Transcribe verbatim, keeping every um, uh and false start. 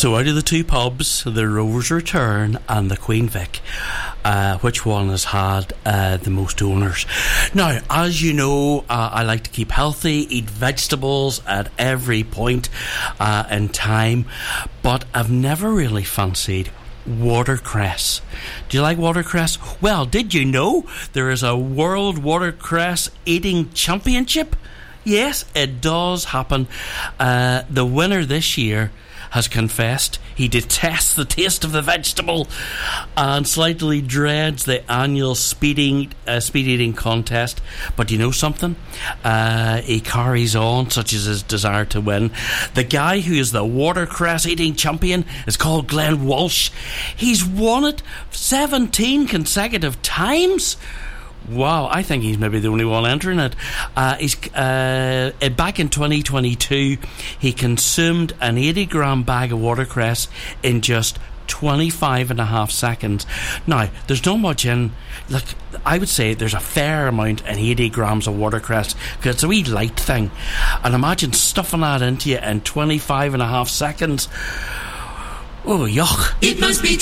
So out of the two pubs, the Rover's Return and the Queen Vic, uh, which one has had uh, the most owners? Now, as you know, uh, I like to keep healthy, eat vegetables at every point uh, in time, but I've never really fancied watercress. Do you like watercress? Well, did you know there is a World Watercress Eating Championship? Yes, it does happen. Uh, the winner this year has confessed he detests the taste of the vegetable and slightly dreads the annual speeding, uh, speed eating contest. But you know something? Uh, he carries on, such as his desire to win. The guy who is the watercress eating champion is called Glenn Walsh. He's won it seventeen consecutive times. Wow, I think he's maybe the only one entering it. Uh, he's uh, back in twenty twenty-two, he consumed an eighty gram bag of watercress in just twenty-five and a half seconds. Now, there's not much in. Look, I would say there's a fair amount in eighty grams of watercress because it's a wee light thing. And imagine stuffing that into you in twenty-five and a half seconds. Oh, yuck. It must be